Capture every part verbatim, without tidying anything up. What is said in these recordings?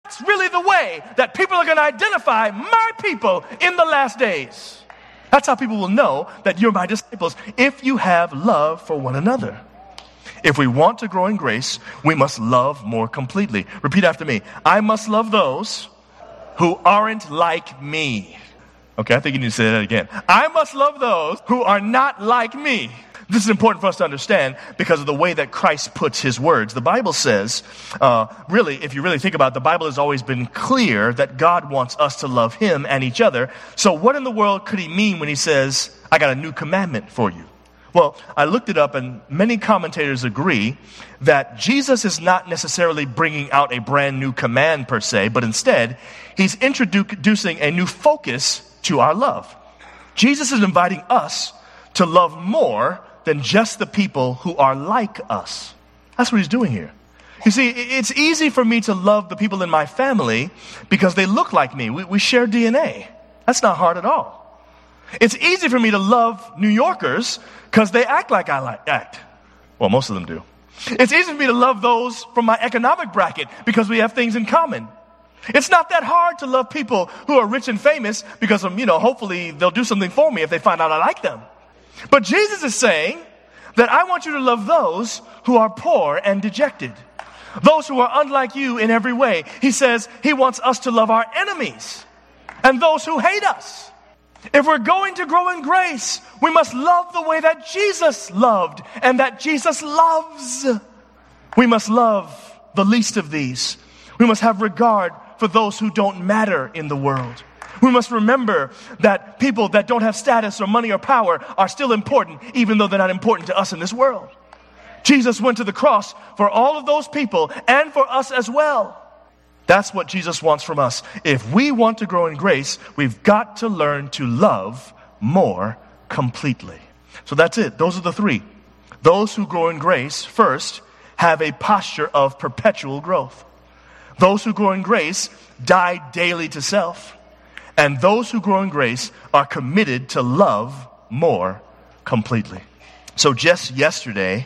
That's really the way that people are going to identify my people in the last days. That's how people will know that you're my disciples, if you have love for one another. If we want to grow in grace, we must love more completely. Repeat after me. I must love those who aren't like me. Okay, I think you need to say that again. I must love those who are not like me. This is important for us to understand because of the way that Christ puts his words. The Bible says, uh, really, if you really think about it, the Bible has always been clear that God wants us to love him and each other. So what in the world could he mean when he says, I got a new commandment for you? Well, I looked it up, and many commentators agree that Jesus is not necessarily bringing out a brand new command per se, but instead, he's introducing a new focus to our love. Jesus is inviting us to love more than just the people who are like us. That's what he's doing here. You see, it's easy for me to love the people in my family because they look like me. We, we share D N A. That's not hard at all. It's easy for me to love New Yorkers because they act like I like act. Well, most of them do. It's easy for me to love those from my economic bracket because we have things in common. It's not that hard to love people who are rich and famous because, um, you know, hopefully they'll do something for me if they find out I like them. But Jesus is saying that I want you to love those who are poor and dejected. Those who are unlike you in every way. He says he wants us to love our enemies and those who hate us. If we're going to grow in grace, we must love the way that Jesus loved and that Jesus loves. We must love the least of these. We must have regard for those who don't matter in the world. We must remember that people that don't have status or money or power are still important, even though they're not important to us in this world. Jesus went to the cross for all of those people and for us as well. That's what Jesus wants from us. If we want to grow in grace, we've got to learn to love more completely. So that's it. Those are the three. Those who grow in grace, first, have a posture of perpetual growth. Those who grow in grace die daily to self. And those who grow in grace are committed to love more completely. So just yesterday,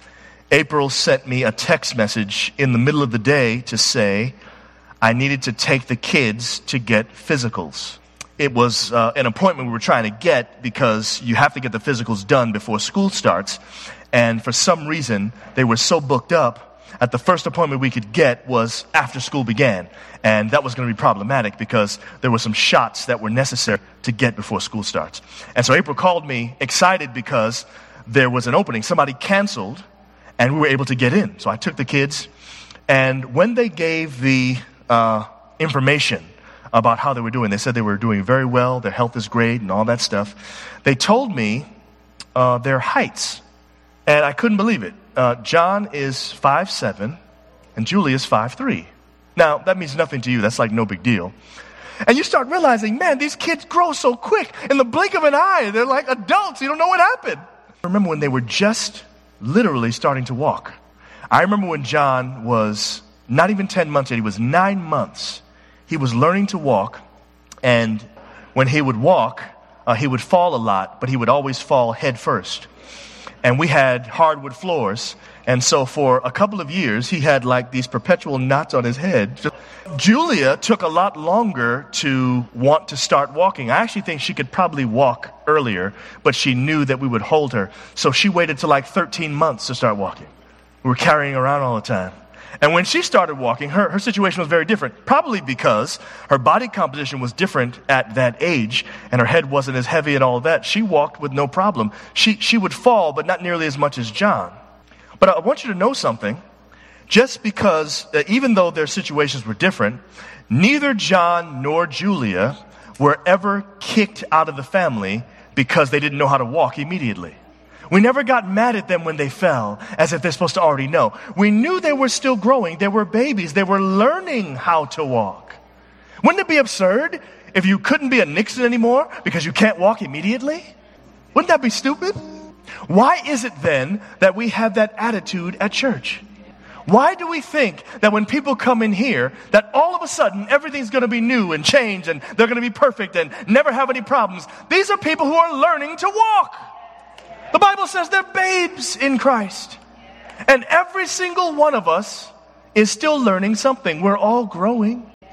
April sent me a text message in the middle of the day to say I needed to take the kids to get physicals. It was uh, an appointment we were trying to get because you have to get the physicals done before school starts. And for some reason, they were so booked up at the first appointment we could get was after school began. And that was going to be problematic because there were some shots that were necessary to get before school starts. And so April called me excited because there was an opening. Somebody canceled and we were able to get in. So I took the kids, and when they gave the uh, information about how they were doing, they said they were doing very well, their health is great and all that stuff. They told me uh, their heights, and I couldn't believe it. Uh, John is five seven, and Julie is five three. Now, that means nothing to you. That's like no big deal. And you start realizing, man, these kids grow so quick. In the blink of an eye, they're like adults. You don't know what happened. I remember when they were just literally starting to walk. I remember when John was not even ten months yet. He was nine months. He was learning to walk. And when he would walk, uh, he would fall a lot, but he would always fall head first. And we had hardwood floors. And so for a couple of years, he had like these perpetual knots on his head. Julia took a lot longer to want to start walking. I actually think she could probably walk earlier, but she knew that we would hold her. So she waited till like thirteen months to start walking. We were carrying her around all the time. And when she started walking, her, her situation was very different. Probably because her body composition was different at that age, and her head wasn't as heavy and all that. She walked with no problem. She, she would fall, but not nearly as much as John. But I want you to know something. Just because, uh, even though their situations were different, neither John nor Julia were ever kicked out of the family because they didn't know how to walk immediately. We never got mad at them when they fell, as if they're supposed to already know. We knew they were still growing. They were babies. They were learning how to walk. Wouldn't it be absurd if you couldn't be a Nixon anymore because you can't walk immediately? Wouldn't that be stupid? Why is it then that we have that attitude at church? Why do we think that when people come in here, that all of a sudden everything's going to be new and change and they're going to be perfect and never have any problems? These are people who are learning to walk. The Bible says they're babes in Christ. And every single one of us is still learning something. We're all growing.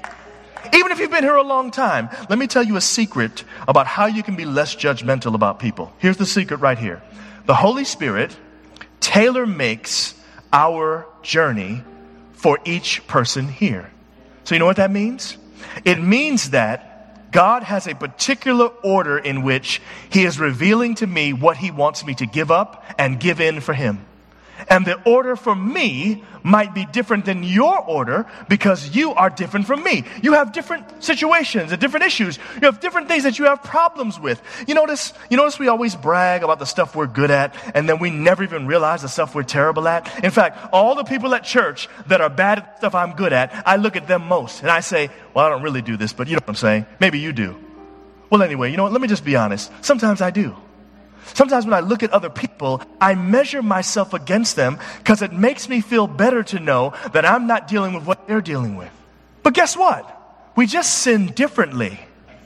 Even if you've been here a long time, let me tell you a secret about how you can be less judgmental about people. Here's the secret right here. The Holy Spirit tailor makes our journey for each person here. So you know what that means? It means that God has a particular order in which He is revealing to me what He wants me to give up and give in for Him. And the order for me might be different than your order because you are different from me. You have different situations and different issues. You have different things that you have problems with. You notice, you notice we always brag about the stuff we're good at, and then we never even realize the stuff we're terrible at. In fact, all the people at church that are bad at stuff I'm good at, I look at them most. And I say, well, I don't really do this, but you know what I'm saying. Maybe you do. Well, anyway, you know what? Let me just be honest. Sometimes I do. Sometimes when I look at other people, I measure myself against them because it makes me feel better to know that I'm not dealing with what they're dealing with. But guess what? We just sin differently.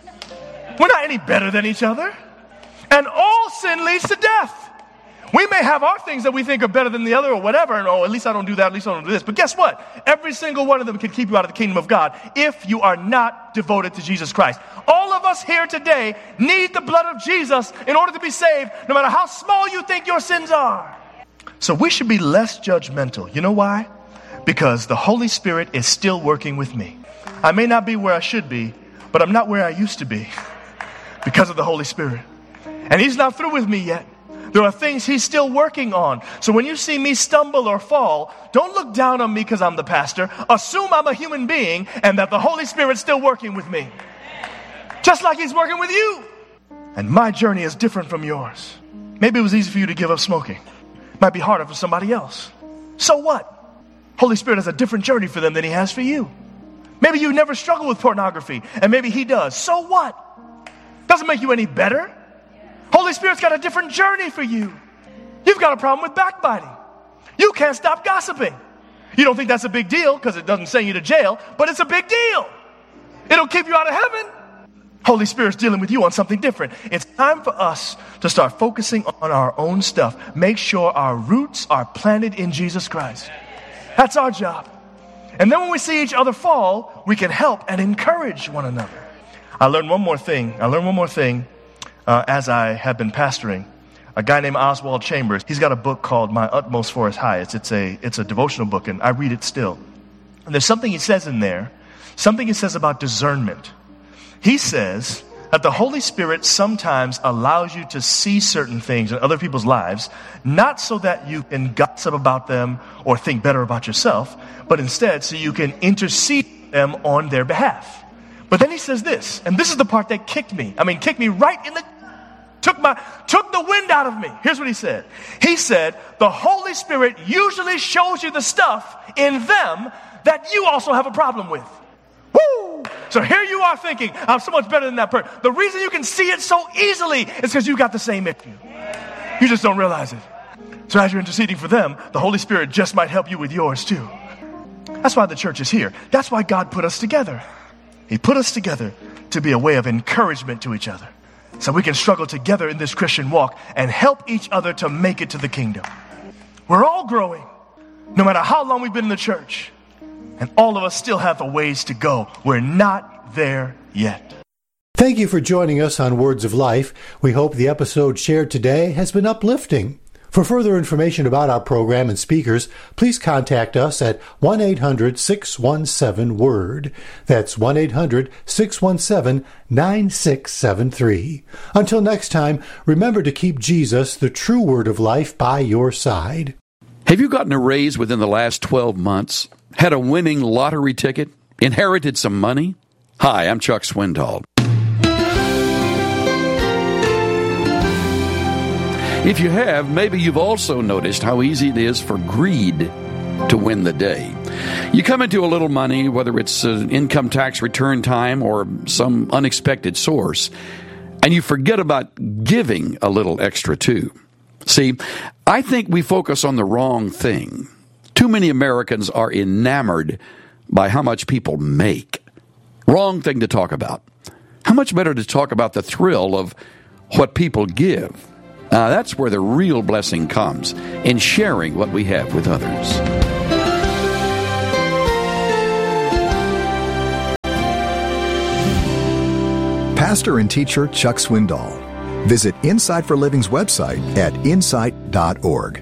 We're not any better than each other. And all sin leads to death. We may have our things that we think are better than the other or whatever, and oh, at least I don't do that, at least I don't do this. But guess what? Every single one of them can keep you out of the kingdom of God if you are not devoted to Jesus Christ. All of us here today need the blood of Jesus in order to be saved, no matter how small you think your sins are. So we should be less judgmental. You know why? Because the Holy Spirit is still working with me. I may not be where I should be, but I'm not where I used to be because of the Holy Spirit. And He's not through with me yet. There are things He's still working on. So when you see me stumble or fall, don't look down on me because I'm the pastor. Assume I'm a human being and that the Holy Spirit's still working with me. Just like He's working with you. And my journey is different from yours. Maybe it was easy for you to give up smoking. It might be harder for somebody else. So what? Holy Spirit has a different journey for them than He has for you. Maybe you never struggle with pornography, and maybe He does. So what? Doesn't make you any better. Holy Spirit's got a different journey for you. You've got a problem with backbiting. You can't stop gossiping. You don't think that's a big deal because it doesn't send you to jail, but it's a big deal. It'll keep you out of heaven. Holy Spirit's dealing with you on something different. It's time for us to start focusing on our own stuff. Make sure our roots are planted in Jesus Christ. That's our job. And then when we see each other fall, we can help and encourage one another. I learned one more thing. I learned one more thing. Uh, as I have been pastoring, a guy named Oswald Chambers, he's got a book called My Utmost for His Highest. It's a, it's a devotional book, and I read it still. And there's something he says in there, something he says about discernment. He says that the Holy Spirit sometimes allows you to see certain things in other people's lives, not so that you can gossip about them or think better about yourself, but instead so you can intercede them on their behalf. But then he says this, and this is the part that kicked me. I mean, kicked me right in the... Took my took the wind out of me. Here's what he said. He said, the Holy Spirit usually shows you the stuff in them that you also have a problem with. Woo! So here you are thinking, I'm so much better than that person. The reason you can see it so easily is because you got the same issue. You just don't realize it. So as you're interceding for them, the Holy Spirit just might help you with yours too. That's why the church is here. That's why God put us together. He put us together to be a way of encouragement to each other. So we can struggle together in this Christian walk and help each other to make it to the kingdom. We're all growing, no matter how long we've been in the church. And all of us still have a ways to go. We're not there yet. Thank you for joining us on Words of Life. We hope the episode shared today has been uplifting. For further information about our program and speakers, please contact us at one eight hundred six one seven word. That's one eight hundred six one seven nine six seven three. Until next time, remember to keep Jesus, the true word of life, by your side. Have you gotten a raise within the last twelve months? Had a winning lottery ticket? Inherited some money? Hi, I'm Chuck Swindoll. If you have, maybe you've also noticed how easy it is for greed to win the day. You come into a little money, whether it's an income tax return time or some unexpected source, and you forget about giving a little extra too. See, I think we focus on the wrong thing. Too many Americans are enamored by how much people make. Wrong thing to talk about. How much better to talk about the thrill of what people give? Uh, that's where the real blessing comes, in sharing what we have with others. pastor and teacher Chuck Swindoll. Visit Insight for Living's website at insight dot org.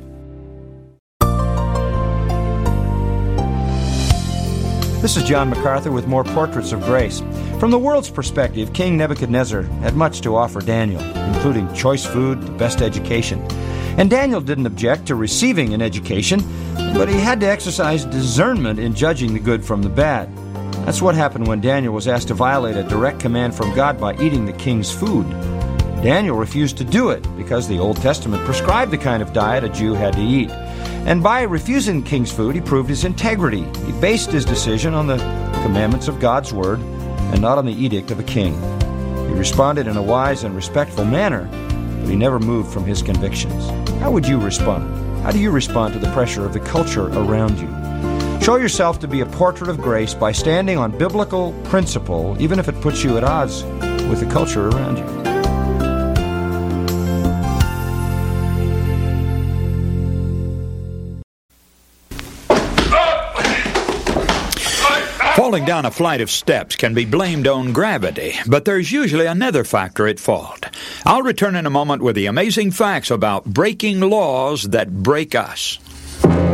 This is John MacArthur with more Portraits of Grace. From the world's perspective, King Nebuchadnezzar had much to offer Daniel, including choice food, the best education. And Daniel didn't object to receiving an education, but he had to exercise discernment in judging the good from the bad. That's what happened when Daniel was asked to violate a direct command from God by eating the king's food. Daniel refused to do it because the Old Testament prescribed the kind of diet a Jew had to eat. And by refusing the king's food, he proved his integrity. He based his decision on the commandments of God's word and not on the edict of a king. He responded in a wise and respectful manner, but he never moved from his convictions. How would you respond? How do you respond to the pressure of the culture around you? Show yourself to be a portrait of grace by standing on biblical principle, even if it puts you at odds with the culture around you. Falling down a flight of steps can be blamed on gravity, but there's usually another factor at fault. I'll return in a moment with the amazing facts about breaking laws that break us.